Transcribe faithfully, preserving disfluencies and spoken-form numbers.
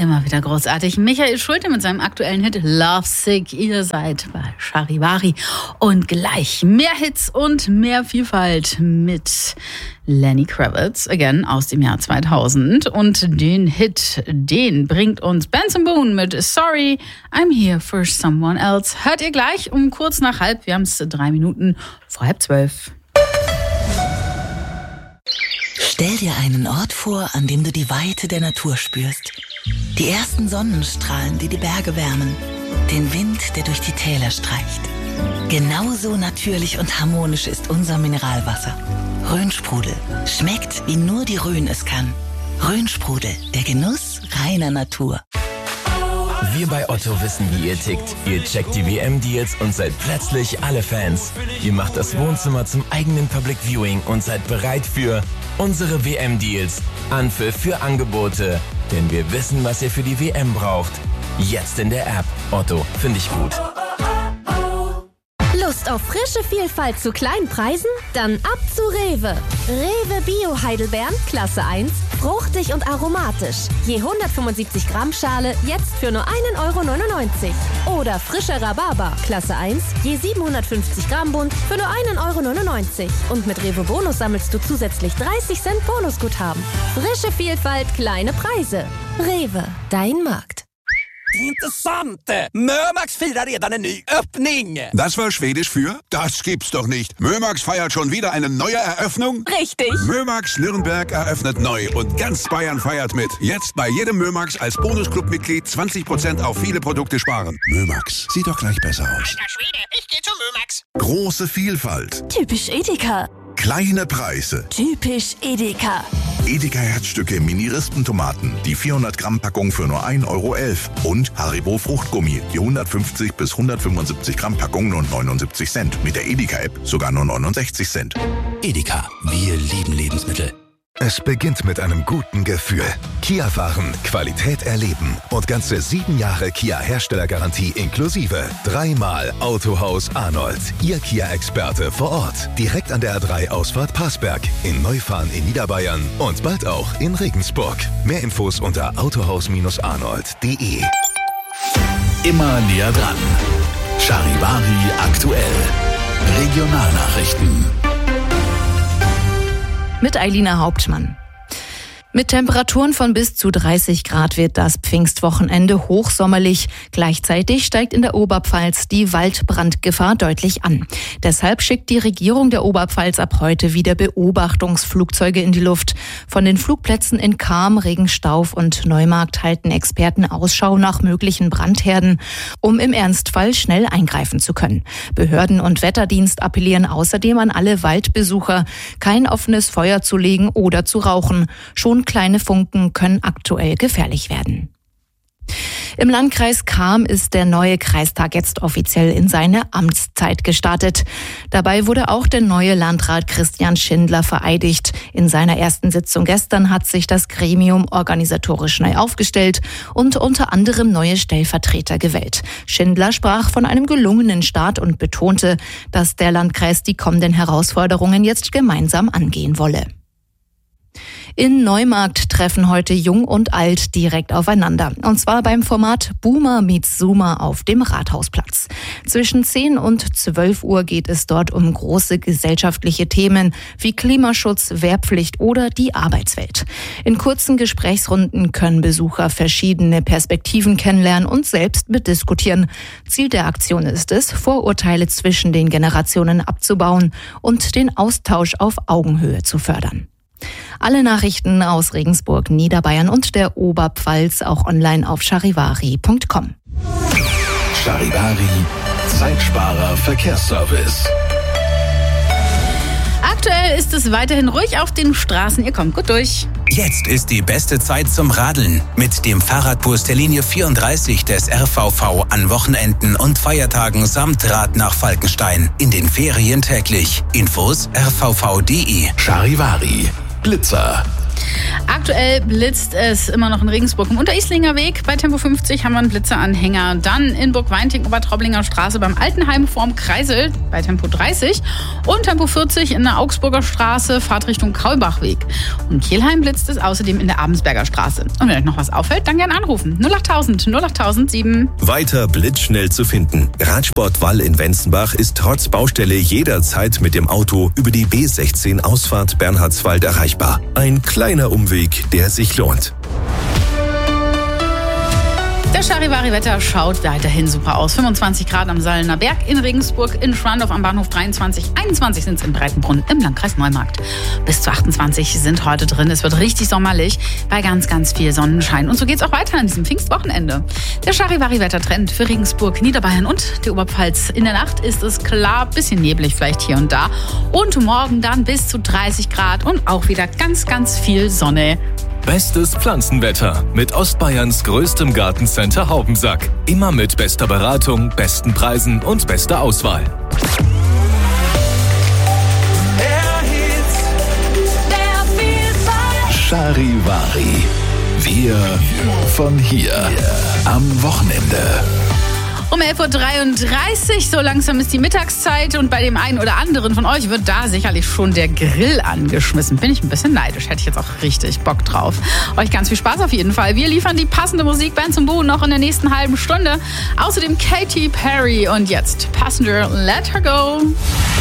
Immer wieder großartig. Michael Schulte mit seinem aktuellen Hit Love Sick. Ihr seid bei Charivari. Und gleich mehr Hits und mehr Vielfalt mit Lenny Kravitz, again, aus dem Jahr zweitausend. Und den Hit, den bringt uns Benson Boone mit Sorry, I'm Here for Someone Else. Hört ihr gleich um kurz nach halb. Wir haben es drei Minuten vor halb zwölf. Stell dir einen Ort vor, an dem du die Weite der Natur spürst. Die ersten Sonnenstrahlen, die die Berge wärmen. Den Wind, der durch die Täler streicht. Genauso natürlich und harmonisch ist unser Mineralwasser. Rhönsprudel. Schmeckt, wie nur die Rhön es kann. Rhönsprudel, der Genuss reiner Natur. Wir bei Otto wissen, wie ihr tickt. Ihr checkt die W M-Deals und seid plötzlich alle Fans. Ihr macht das Wohnzimmer zum eigenen Public Viewing und seid bereit für unsere W M-Deals. Anpfiff für Angebote. Denn wir wissen, was ihr für die W M braucht. Jetzt in der App. Otto, finde ich gut. Lust auf frische Vielfalt zu kleinen Preisen? Dann ab zu Rewe. Rewe Bio Heidelbeeren, Klasse eins, fruchtig und aromatisch. Je hundertfünfundsiebzig Gramm Schale, jetzt für nur ein Euro neunundneunzig. Oder frischer Rhabarber, Klasse eins, je siebenhundertfünfzig Gramm Bund, für nur ein Euro neunundneunzig. Und mit Rewe Bonus sammelst du zusätzlich dreißig Cent Bonusguthaben. Frische Vielfalt, kleine Preise. Rewe, dein Markt. Intressant! Mömax firar redan en ny öppning! Das war Schwedisch für? Das gibt's doch nicht. Mömax feiert schon wieder eine neue Eröffnung? Richtig! Mömax Nürnberg eröffnet neu und ganz Bayern feiert mit. Jetzt bei jedem Mömax als Bonusclub-Mitglied zwanzig Prozent auf viele Produkte sparen. Mömax, sieht doch gleich besser aus. Alter Schwede, ich geh zu Mömax! Große Vielfalt. Typisch Edeka. Kleine Preise. Typisch Edeka. Edeka Herzstücke Mini-Rispentomaten, die vierhundert Gramm Packung für nur ein Euro elf. Und Haribo Fruchtgummi, die hundertfünfzig bis hundertfünfundsiebzig Gramm Packung nur neunundsiebzig Cent. Mit der Edeka-App sogar nur neunundsechzig Cent. Edeka, wir lieben Lebensmittel. Es beginnt mit einem guten Gefühl. Kia fahren, Qualität erleben und ganze sieben Jahre Kia-Herstellergarantie inklusive. Dreimal Autohaus Arnold, Ihr Kia-Experte vor Ort. Direkt an der A drei Ausfahrt Passberg, in Neufahren in Niederbayern und bald auch in Regensburg. Mehr Infos unter autohaus arnold punkt de. Immer näher dran. Charivari aktuell. Regionalnachrichten. Mit Eilina Hauptmann. Mit Temperaturen von bis zu dreißig Grad wird das Pfingstwochenende hochsommerlich. Gleichzeitig steigt in der Oberpfalz die Waldbrandgefahr deutlich an. Deshalb schickt die Regierung der Oberpfalz ab heute wieder Beobachtungsflugzeuge in die Luft. Von den Flugplätzen in Cham, Regenstauf und Neumarkt halten Experten Ausschau nach möglichen Brandherden, um im Ernstfall schnell eingreifen zu können. Behörden und Wetterdienst appellieren außerdem an alle Waldbesucher, kein offenes Feuer zu legen oder zu rauchen. Schon kleine Funken können aktuell gefährlich werden. Im Landkreis Cham ist der neue Kreistag jetzt offiziell in seine Amtszeit gestartet. Dabei wurde auch der neue Landrat Christian Schindler vereidigt. In seiner ersten Sitzung gestern hat sich das Gremium organisatorisch neu aufgestellt und unter anderem neue Stellvertreter gewählt. Schindler sprach von einem gelungenen Start und betonte, dass der Landkreis die kommenden Herausforderungen jetzt gemeinsam angehen wolle. In Neumarkt treffen heute Jung und Alt direkt aufeinander. Und zwar beim Format Boomer meets Zoomer auf dem Rathausplatz. Zwischen zehn und zwölf Uhr geht es dort um große gesellschaftliche Themen wie Klimaschutz, Wehrpflicht oder die Arbeitswelt. In kurzen Gesprächsrunden können Besucher verschiedene Perspektiven kennenlernen und selbst mitdiskutieren. Ziel der Aktion ist es, Vorurteile zwischen den Generationen abzubauen und den Austausch auf Augenhöhe zu fördern. Alle Nachrichten aus Regensburg, Niederbayern und der Oberpfalz auch online auf charivari punkt com. Charivari, Zeitsparer Verkehrsservice. Aktuell ist es weiterhin ruhig auf den Straßen. Ihr kommt gut durch. Jetzt ist die beste Zeit zum Radeln. Mit dem Fahrradbus der Linie vierunddreißig des R V V an Wochenenden und Feiertagen samt Rad nach Falkenstein. In den Ferien täglich. Infos r v v punkt de. Charivari. Blitzer. Aktuell blitzt es immer noch in Regensburg im Unterislinger Weg. Bei Tempo fünfzig haben wir einen Blitzeranhänger. Dann in Burg-Weinting, Obertraublinger Straße beim Altenheim vorm Kreisel bei Tempo dreißig. Und Tempo vierzig in der Augsburger Straße, Fahrtrichtung Kaulbachweg. Und Kelheim blitzt es außerdem in der Abensberger Straße. Und wenn euch noch was auffällt, dann gerne anrufen. null acht tausend null acht tausend sieben. Weiter blitzschnell zu finden. Radsport Wall in Wenzenbach ist trotz Baustelle jederzeit mit dem Auto über die B sechzehn Ausfahrt Bernhardswald erreichbar. Ein kleiner Umweg, der sich lohnt. Das Charivari-Wetter schaut weiterhin super aus. fünfundzwanzig Grad am Sallener Berg in Regensburg, in Schwandorf am Bahnhof dreiundzwanzig, einundzwanzig sind es in Breitenbrunn im Landkreis Neumarkt. Bis zu achtundzwanzig sind heute drin. Es wird richtig sommerlich bei ganz, ganz viel Sonnenschein. Und so geht es auch weiter an diesem Pfingstwochenende. Der Charivari-Wettertrend für Regensburg, Niederbayern und die Oberpfalz. In der Nacht ist es klar, bisschen neblig vielleicht hier und da. Und morgen dann bis zu dreißig Grad und auch wieder ganz, ganz viel Sonne. Bestes Pflanzenwetter mit Ostbayerns größtem Gartencenter Haubensack. Immer mit bester Beratung, besten Preisen und bester Auswahl. Charivari. Wir von hier. Am Wochenende. Um elf Uhr dreiunddreißig, so langsam ist die Mittagszeit und bei dem einen oder anderen von euch wird da sicherlich schon der Grill angeschmissen. Bin ich ein bisschen neidisch, hätte ich jetzt auch richtig Bock drauf. Euch ganz viel Spaß auf jeden Fall. Wir liefern die passende Musikband zum Buchen noch in der nächsten halben Stunde. Außerdem Katy Perry und jetzt Passenger, Let Her Go.